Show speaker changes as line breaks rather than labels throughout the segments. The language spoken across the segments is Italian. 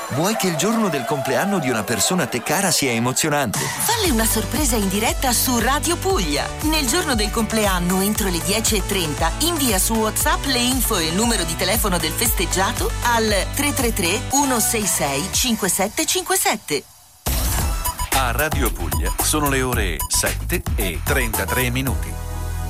Vuoi che il giorno del compleanno di una persona a te cara sia emozionante?
Falle una sorpresa in diretta su Radio Puglia. Nel giorno del compleanno, entro le 10:30, invia su WhatsApp le info e il numero di telefono del festeggiato al 333 166 5757.
A Radio Puglia sono le ore 7:33.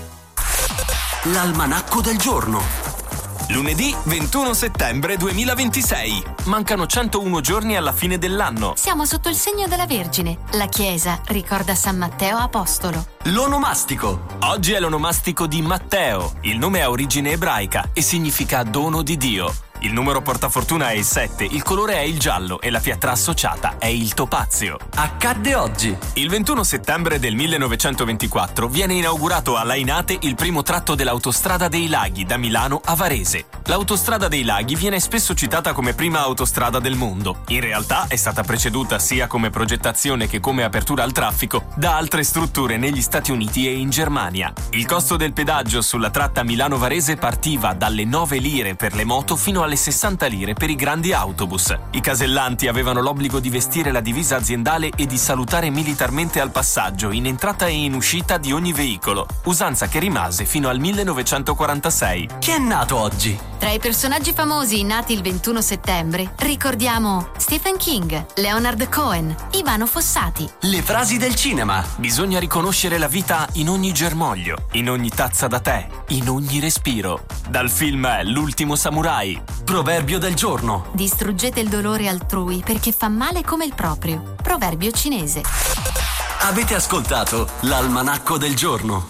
L'almanacco del giorno. Lunedì 21 settembre 2026. Mancano 101 giorni alla fine dell'anno.
Siamo sotto il segno della Vergine. La Chiesa ricorda San Matteo Apostolo.
L'onomastico. Oggi è l'onomastico di Matteo. Il nome ha origine ebraica e significa dono di Dio. Il numero portafortuna è il 7, il colore è il giallo e la pietra associata è il topazio.
Accadde oggi.
Il 21 settembre del 1924 viene inaugurato a Lainate il primo tratto dell'autostrada dei Laghi da Milano a Varese. L'autostrada dei Laghi viene spesso citata come prima autostrada del mondo. In realtà è stata preceduta sia come progettazione che come apertura al traffico da altre strutture negli Stati Uniti e in Germania. Il costo del pedaggio sulla tratta Milano-Varese partiva dalle 9 lire per le moto fino alle 60 lire per i grandi autobus. I casellanti avevano l'obbligo di vestire la divisa aziendale e di salutare militarmente al passaggio, in entrata e in uscita di ogni veicolo, usanza che rimase fino al 1946.
Chi è nato oggi?
Tra i personaggi famosi nati il 21 settembre ricordiamo Stephen King, Leonard Cohen, Ivano Fossati.
Le frasi del cinema.
Bisogna riconoscere la vita in ogni germoglio, in ogni tazza da tè, in ogni respiro. Dal film L'ultimo samurai.
Proverbio del giorno.
Distruggete il dolore altrui perché fa male come il proprio. Proverbio cinese.
Avete ascoltato l'almanacco del giorno.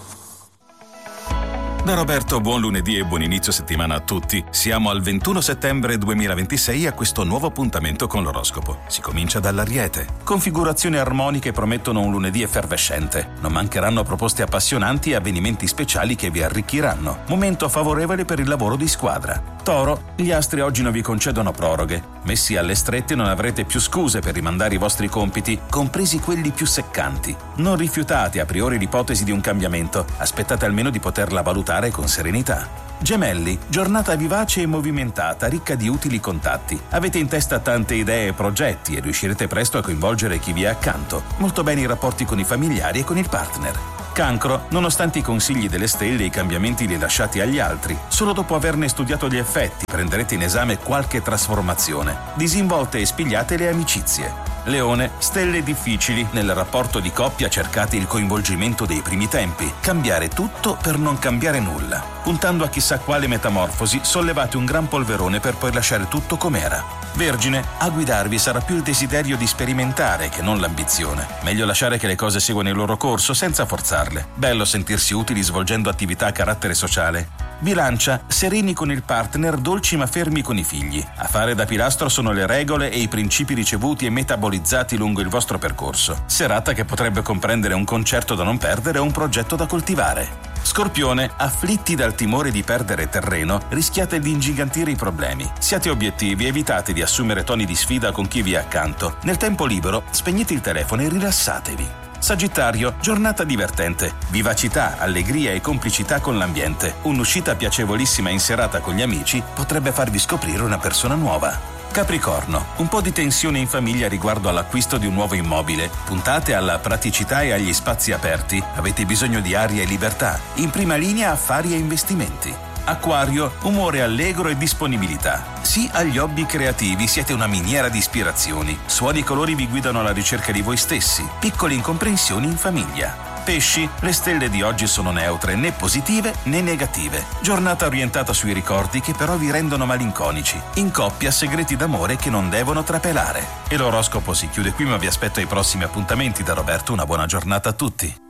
Da Roberto, buon lunedì e buon inizio settimana a tutti. Siamo al 21 settembre 2026 a questo nuovo appuntamento con l'oroscopo. Si comincia dall'Ariete. Configurazioni armoniche promettono un lunedì effervescente. Non mancheranno proposte appassionanti e avvenimenti speciali che vi arricchiranno. Momento favorevole per il lavoro di squadra. Toro, gli astri oggi non vi concedono proroghe. Messi alle strette non avrete più scuse per rimandare i vostri compiti, compresi quelli più seccanti. Non rifiutate a priori l'ipotesi di un cambiamento. Aspettate almeno di poterla valutare con serenità. Gemelli, giornata vivace e movimentata, ricca di utili contatti. Avete in testa tante idee e progetti e riuscirete presto a coinvolgere chi vi è accanto. Molto bene i rapporti con i familiari e con il partner. Cancro, nonostante i consigli delle stelle e i cambiamenti li lasciati agli altri, solo dopo averne studiato gli effetti prenderete in esame qualche trasformazione. Disinvolte e spigliate le amicizie. Leone, stelle difficili, nel rapporto di coppia cercate il coinvolgimento dei primi tempi, cambiare tutto per non cambiare nulla. Puntando a chissà quale metamorfosi, sollevate un gran polverone per poi lasciare tutto com'era. Vergine, a guidarvi sarà più il desiderio di sperimentare che non l'ambizione. Meglio lasciare che le cose seguano il loro corso senza forzarle. Bello sentirsi utili svolgendo attività a carattere sociale. Bilancia, sereni con il partner, dolci ma fermi con i figli. A fare da pilastro sono le regole e i principi ricevuti e metabolizzati lungo il vostro percorso. Serata che potrebbe comprendere un concerto da non perdere o un progetto da coltivare. Scorpione, afflitti dal timore di perdere terreno, rischiate di ingigantire i problemi. Siate obiettivi, evitate di assumere toni di sfida con chi vi è accanto. Nel tempo libero, spegnete il telefono e rilassatevi. Sagittario, giornata divertente. Vivacità, allegria e complicità con l'ambiente. Un'uscita piacevolissima in serata con gli amici potrebbe farvi scoprire una persona nuova. Capricorno, un po' di tensione in famiglia riguardo all'acquisto di un nuovo immobile. Puntate alla praticità e agli spazi aperti. Avete bisogno di aria e libertà. In prima linea affari e investimenti. Acquario, umore allegro e disponibilità. Sì agli hobby creativi, siete una miniera di ispirazioni. Suoni e colori vi guidano alla ricerca di voi stessi. Piccole incomprensioni in famiglia. Pesci, le stelle di oggi sono neutre, né positive né negative. Giornata orientata sui ricordi che però vi rendono malinconici. In coppia segreti d'amore che non devono trapelare. E l'oroscopo si chiude qui, ma vi aspetto ai prossimi appuntamenti. Da Roberto una buona giornata a tutti.